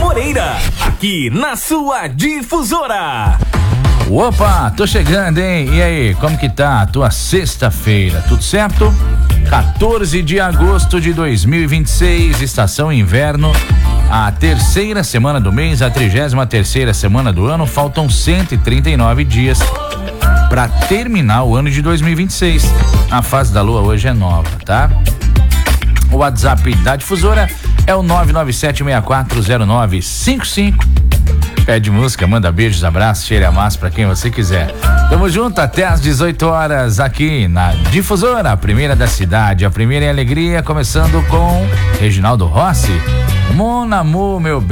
Moreira, aqui na sua Difusora. Opa, tô chegando, hein? E aí, como que tá a tua sexta-feira? Tudo certo? 14 de agosto de 2026, estação inverno, a terceira semana do mês, a 33ª semana do ano, faltam 139 dias para terminar o ano de 2026. A fase da lua hoje é nova, tá? O WhatsApp da Difusora é o 997640955. Pede música, manda beijos, abraços, cheiro e amasso pra quem você quiser. Tamo junto até às 18 horas aqui na Difusora, a primeira da cidade, a primeira em alegria, começando com Reginaldo Rossi. Mon amour, meu bem.